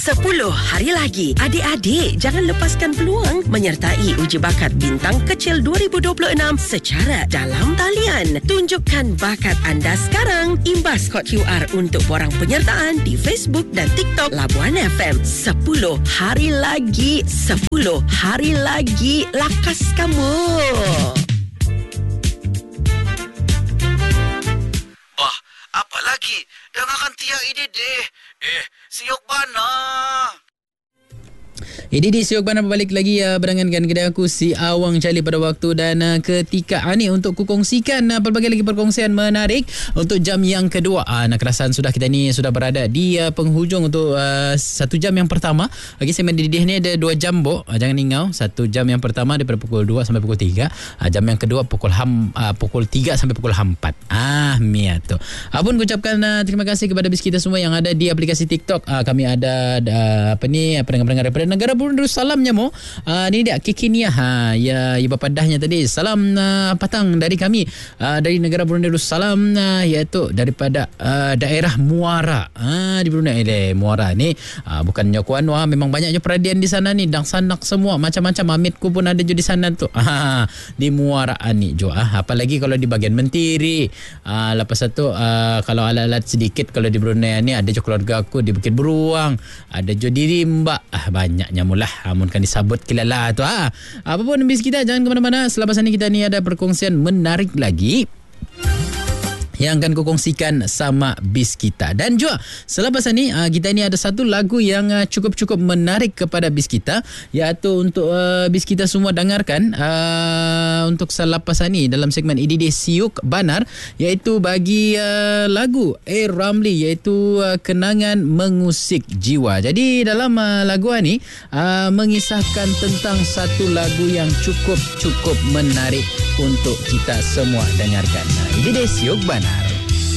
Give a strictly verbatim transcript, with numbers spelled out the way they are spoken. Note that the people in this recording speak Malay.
sepuluh hari lagi. Adik-adik, jangan lepaskan peluang menyertai uji bakat Bintang Kecil dua ribu dua puluh enam secara dalam talian. Tunjukkan bakat anda sekarang. Imbas kod Q R untuk borang penyertaan di Facebook dan TikTok Labuan F M. sepuluh hari lagi. sepuluh hari lagi. Lakas kamu. Bah, apa lagi? Dengarkan Tia ini deh. Eh, siok bana. Ini di Siok Bana berbalik lagi uh, berangankan kedai aku si Awang Charlie pada waktu dan uh, ketika ini uh, untuk kukongsikan uh, pelbagai lagi perkongsian menarik untuk jam yang kedua. Uh, nak kerasan sudah kita ni sudah berada di uh, penghujung untuk uh, satu jam yang pertama. Lagi segmen didih ni ada dua jam bo. Uh, jangan ingau, satu jam yang pertama daripada pukul dua sampai pukul tiga. Uh, jam yang kedua pukul ham uh, pukul tiga sampai pukul empat. Ah, mia tu. Abun uh, ucapkan uh, terima kasih kepada bis kita semua yang ada di aplikasi TikTok. Uh, kami ada uh, apa ni pendengar-pendengar daripada negara Brunei. Salamnya mo. Uh, ni dia kekiniah ha ya ibu padahnya tadi. Salam uh, patang dari kami uh, dari negara Brunei Darussalam uh, iaitu daripada uh, daerah Muara. Ah uh, di Brunei deh Muara ni uh, bukan Nyokuan wah memang banyak je peradian di sana ni dang sanak semua macam-macam amitku pun ada je di sana tu. Ah di Muara ni jo ah apalagi kalau di bahagian Mentiri. Ah uh, lepas satu uh, kalau alat-alat sedikit kalau di Brunei ni ada je keluarga aku di Bukit Beruang, ada je di Rimba. Ah banyaknya lah amun kan disabut kilala tu ah. Apapun bis kita jangan ke mana-mana. Selepas ini kita ni ada perkongsian menarik lagi yang akan kukongsikan sama bis kita. Dan juga selepas ini uh, kita ini ada satu lagu yang uh, cukup-cukup menarik kepada bis kita, iaitu untuk uh, bis kita semua dengarkan uh, untuk selepas ini dalam segmen I D D Siuk Banar, iaitu bagi uh, lagu A. Ramli, iaitu uh, Kenangan Mengusik Jiwa. Jadi dalam uh, lagu ini uh, mengisahkan tentang satu lagu yang cukup-cukup menarik untuk kita semua dengarkan. Nah, I D D Siuk Banar.